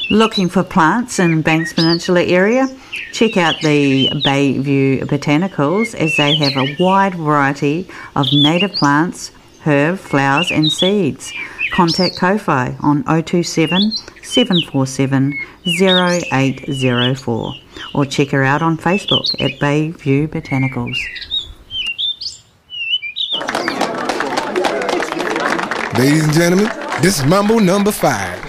Looking for plants in Banks Peninsula area? Check out the Bayview Botanicals, as they have a wide variety of native plants, herb, flowers and seeds. Contact Ko-Fi on 027 747 0804 or check her out on Facebook at Bayview Botanicals. Ladies and gentlemen, this is Mambo number 5.